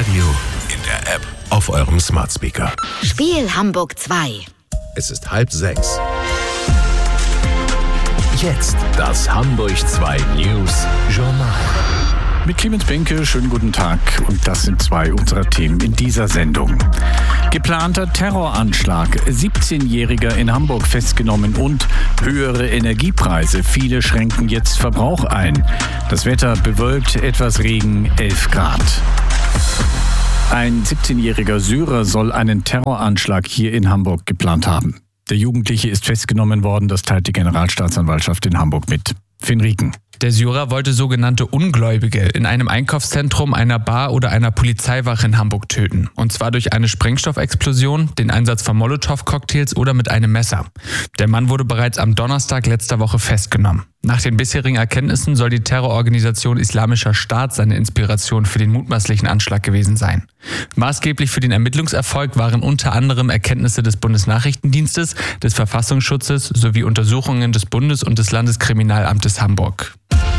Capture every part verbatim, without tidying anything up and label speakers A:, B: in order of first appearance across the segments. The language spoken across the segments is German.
A: Radio, in der App, auf eurem Smart Speaker.
B: Spiel Hamburg zwei.
A: Es ist halb sechs. Jetzt das Hamburg zwei News Journal.
C: Mit Clemens Benke, schönen guten Tag. Und das sind zwei unserer Themen in dieser Sendung. Geplanter Terroranschlag, siebzehnjähriger in Hamburg festgenommen und höhere Energiepreise. Viele schränken jetzt Verbrauch ein. Das Wetter bewölkt, etwas Regen, elf Grad. Ein siebzehnjähriger Syrer soll einen Terroranschlag hier in Hamburg geplant haben. Der Jugendliche ist festgenommen worden, das teilt die Generalstaatsanwaltschaft in Hamburg mit. Finn Rieken.
D: Der Syrer wollte sogenannte Ungläubige in einem Einkaufszentrum, einer Bar oder einer Polizeiwache in Hamburg töten. Und zwar durch eine Sprengstoffexplosion, den Einsatz von Molotow-Cocktails oder mit einem Messer. Der Mann wurde bereits am Donnerstag letzter Woche festgenommen. Nach den bisherigen Erkenntnissen soll die Terrororganisation Islamischer Staat seine Inspiration für den mutmaßlichen Anschlag gewesen sein. Maßgeblich für den Ermittlungserfolg waren unter anderem Erkenntnisse des Bundesnachrichtendienstes, des Verfassungsschutzes sowie Untersuchungen des Bundes- und des Landeskriminalamtes Hamburg.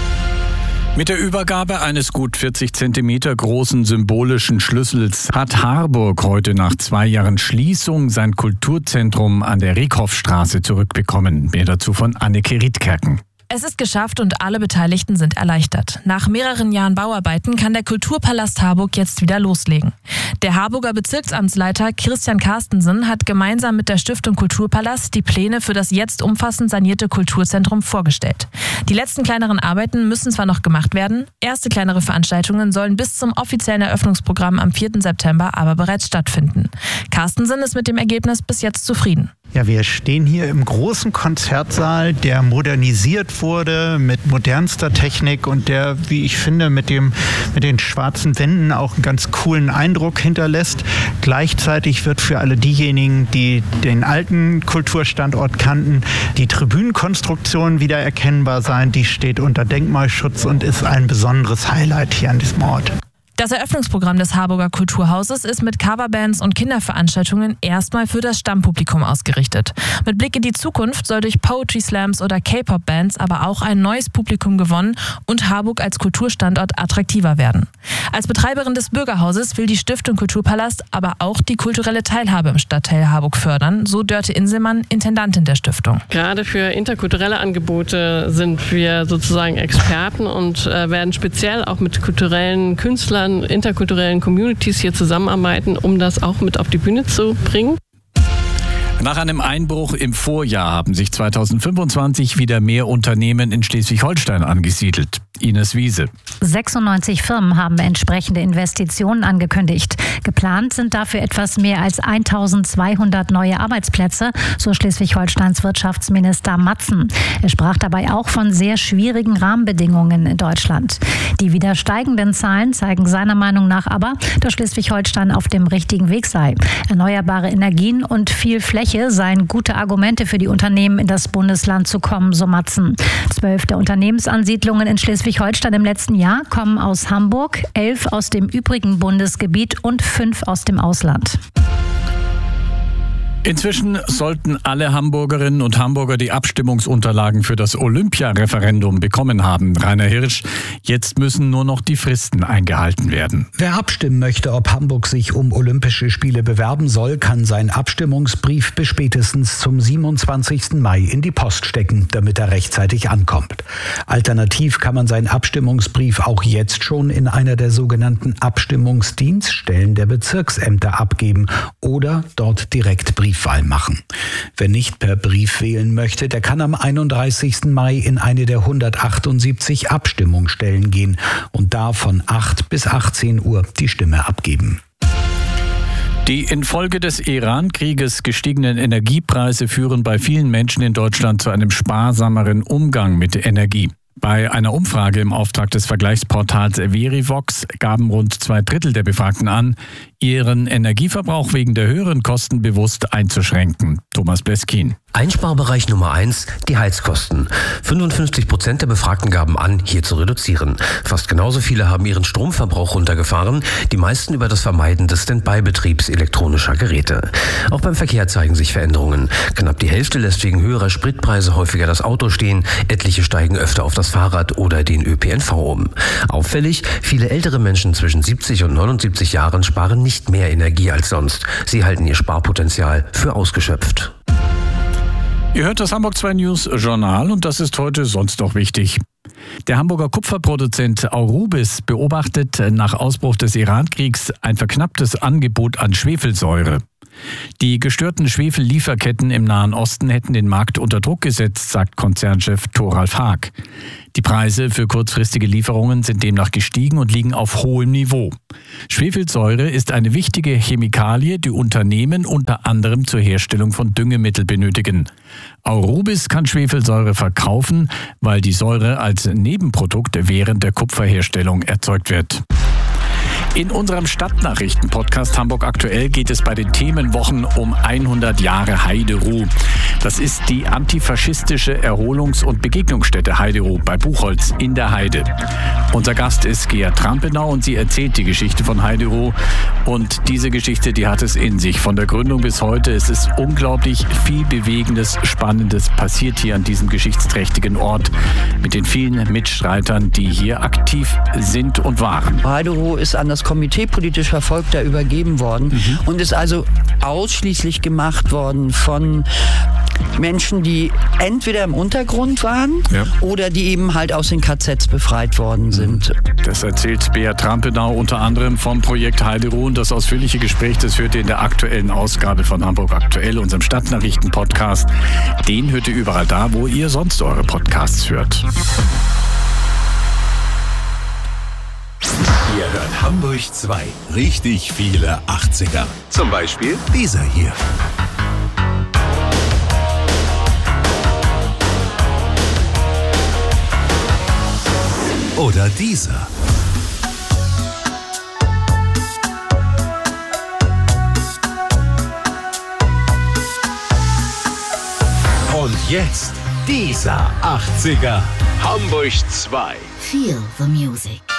C: Mit der Übergabe eines gut vierzig Zentimeter großen symbolischen Schlüssels hat Harburg heute nach zwei Jahren Schließung sein Kulturzentrum an der Rickhoffstraße zurückbekommen. Mehr dazu von Anneke Riedkerken.
E: Es ist geschafft und alle Beteiligten sind erleichtert. Nach mehreren Jahren Bauarbeiten kann der Kulturpalast Harburg jetzt wieder loslegen. Der Harburger Bezirksamtsleiter Christian Carstensen hat gemeinsam mit der Stiftung Kulturpalast die Pläne für das jetzt umfassend sanierte Kulturzentrum vorgestellt. Die letzten kleineren Arbeiten müssen zwar noch gemacht werden, erste kleinere Veranstaltungen sollen bis zum offiziellen Eröffnungsprogramm am vierten September aber bereits stattfinden. Carstensen ist mit dem Ergebnis bis jetzt zufrieden.
F: Ja, wir stehen hier im großen Konzertsaal, der modernisiert wurde mit modernster Technik und der, wie ich finde, mit dem mit den schwarzen Wänden auch einen ganz coolen Eindruck hinterlässt. Gleichzeitig wird für alle diejenigen, die den alten Kulturstandort kannten, die Tribünenkonstruktion wieder erkennbar sein. Die steht unter Denkmalschutz und ist ein besonderes Highlight hier an diesem Ort.
E: Das Eröffnungsprogramm des Harburger Kulturhauses ist mit Coverbands und Kinderveranstaltungen erstmal für das Stammpublikum ausgerichtet. Mit Blick in die Zukunft soll durch Poetry Slams oder K-Pop-Bands aber auch ein neues Publikum gewonnen und Harburg als Kulturstandort attraktiver werden. Als Betreiberin des Bürgerhauses will die Stiftung Kulturpalast aber auch die kulturelle Teilhabe im Stadtteil Harburg fördern, so Dörte Inselmann, Intendantin der Stiftung.
G: Gerade für interkulturelle Angebote sind wir sozusagen Experten und äh, werden speziell auch mit kulturellen Künstlern, interkulturellen Communities hier zusammenarbeiten, um das auch mit auf die Bühne zu bringen.
C: Nach einem Einbruch im Vorjahr haben sich zweitausendfünfundzwanzig wieder mehr Unternehmen in Schleswig-Holstein angesiedelt. Ines Wiese.
H: sechsundneunzig Firmen haben entsprechende Investitionen angekündigt. Geplant sind dafür etwas mehr als eintausendzweihundert neue Arbeitsplätze, so Schleswig-Holsteins Wirtschaftsminister Matzen. Er sprach dabei auch von sehr schwierigen Rahmenbedingungen in Deutschland. Die wieder steigenden Zahlen zeigen seiner Meinung nach aber, dass Schleswig-Holstein auf dem richtigen Weg sei. Erneuerbare Energien und viel Fläche seien gute Argumente für die Unternehmen, in das Bundesland zu kommen, so Matzen. Zwölf der Unternehmensansiedlungen in Schleswig-Holstein im letzten Jahr kommen aus Hamburg, elf aus dem übrigen Bundesgebiet und fünf aus dem Ausland.
C: Inzwischen sollten alle Hamburgerinnen und Hamburger die Abstimmungsunterlagen für das Olympia-Referendum bekommen haben. Rainer Hirsch, jetzt müssen nur noch die Fristen eingehalten werden.
I: Wer abstimmen möchte, ob Hamburg sich um Olympische Spiele bewerben soll, kann seinen Abstimmungsbrief bis spätestens zum siebenundzwanzigsten Mai in die Post stecken, damit er rechtzeitig ankommt. Alternativ kann man seinen Abstimmungsbrief auch jetzt schon in einer der sogenannten Abstimmungsdienststellen der Bezirksämter abgeben oder dort direkt Brief Briefwahl machen. Wer nicht per Brief wählen möchte, der kann am einunddreißigsten Mai in eine der hundertachtundsiebzig Abstimmungsstellen gehen und da von acht bis achtzehn Uhr die Stimme abgeben.
C: Die infolge des Iran-Krieges gestiegenen Energiepreise führen bei vielen Menschen in Deutschland zu einem sparsameren Umgang mit der Energie. Bei einer Umfrage im Auftrag des Vergleichsportals Verivox gaben rund zwei Drittel der Befragten an, ihren Energieverbrauch wegen der höheren Kosten bewusst einzuschränken. Thomas Bleskin.
J: Einsparbereich Nummer eins, die Heizkosten. fünfundfünfzig Prozent der Befragten gaben an, hier zu reduzieren. Fast genauso viele haben ihren Stromverbrauch runtergefahren, die meisten über das Vermeiden des Standby-Betriebs elektronischer Geräte. Auch beim Verkehr zeigen sich Veränderungen. Knapp die Hälfte lässt wegen höherer Spritpreise häufiger das Auto stehen, etliche steigen öfter auf das Fahrrad oder den Ö P N V um. Auffällig, viele ältere Menschen zwischen siebzig und neunundsiebzig Jahren sparen nicht mehr Energie als sonst. Sie halten ihr Sparpotenzial für ausgeschöpft.
C: Ihr hört das Hamburg zwei News Journal und das ist heute sonst noch wichtig. Der Hamburger Kupferproduzent Aurubis beobachtet nach Ausbruch des Iran-Kriegs ein verknapptes Angebot an Schwefelsäure. Die gestörten Schwefellieferketten im Nahen Osten hätten den Markt unter Druck gesetzt, sagt Konzernchef Thoralf Haag. Die Preise für kurzfristige Lieferungen sind demnach gestiegen und liegen auf hohem Niveau. Schwefelsäure ist eine wichtige Chemikalie, die Unternehmen unter anderem zur Herstellung von Düngemittel benötigen. Aurubis kann Schwefelsäure verkaufen, weil die Säure als Nebenprodukt während der Kupferherstellung erzeugt wird. In unserem Stadtnachrichten-Podcast Hamburg aktuell geht es bei den Themenwochen um hundert Jahre Heideruh. Das ist die antifaschistische Erholungs- und Begegnungsstätte Heideruh bei Buchholz in der Heide. Unser Gast ist Gea Trampenau und sie erzählt die Geschichte von Heideruh. Und diese Geschichte, die hat es in sich. Von der Gründung bis heute. Es ist unglaublich viel Bewegendes, Spannendes passiert hier an diesem geschichtsträchtigen Ort mit den vielen Mitstreitern, die hier aktiv sind und waren.
K: Heideruh ist an das Komitee politisch Verfolgter übergeben worden mhm. und ist also ausschließlich gemacht worden von Menschen, die entweder im Untergrund waren ja. oder die eben halt aus den K Zs befreit worden sind.
C: Das erzählt Gea Trampenau unter anderem vom Projekt Heideruh und das ausführliche Gespräch, das hört ihr in der aktuellen Ausgabe von Hamburg Aktuell, unserem Stadtnachrichten-Podcast. Den hört ihr überall da, wo ihr sonst eure Podcasts hört.
A: Ihr hört Hamburg zwei. Richtig viele achtziger. Zum Beispiel dieser hier. Oder dieser. Und jetzt dieser achtziger. Hamburg zwei.
B: Feel the music.